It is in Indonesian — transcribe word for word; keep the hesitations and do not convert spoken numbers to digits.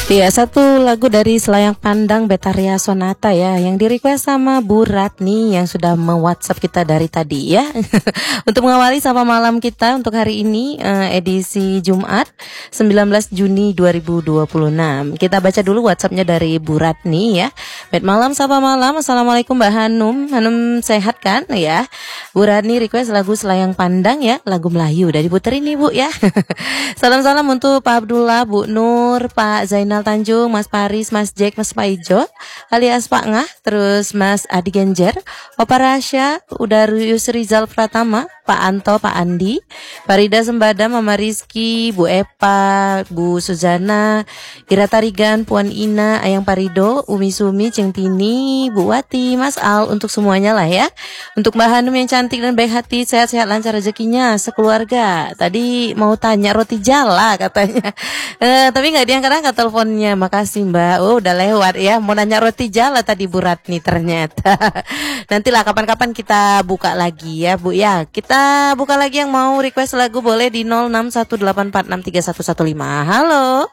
Iya, satu lagu dari Selayang Pandang Betaria Sonata ya, yang di request sama Bu Ratni yang sudah me-WhatsApp kita dari tadi ya. Untuk mengawali sama malam kita untuk hari ini, uh, edisi Jumat sembilan belas Juni dua ribu dua puluh enam. Kita baca dulu WhatsAppnya dari Bu Ratni ya. Baik, malam sapa malam. Assalamualaikum Mbak Hanum. Hanum sehat kan ya? Bu Ratni request lagu Selayang Pandang ya, lagu Melayu. Udah diputer ini Bu ya. Salam-salam untuk Pak Abdullah, Bu Nur, Pak Zainal Tanjung, Mas Paris, Mas Jack, Mas Paijo, alias Pak Ngah, terus Mas Adi Genjer, Opa Rasya, Udarius Rizal Pratama, Pak Anto, Pak Andi, Farida Sembada, Mama Rizky, Bu Epa, Bu Suzana, Ira Tarigan, Puan Ina, Ayang Parido, Umi Sumi, Ceng Tini, Bu Wati, Mas Al, untuk semuanya lah ya. Untuk Mbak Hanum yang cantik dan baik hati, sehat-sehat lancar rezekinya, sekeluarga. Tadi mau tanya roti jala katanya, eh, tapi nggak diangkat-angkat teleponnya. Makasih Mbak. Oh udah lewat ya. Mau nanya roti jala tadi Bu Ratni ternyata. Nantilah kapan-kapan kita buka lagi ya Bu ya. Kita buka lagi, yang mau request lagu boleh di nol enam satu delapan empat enam tiga satu satu lima. Halo.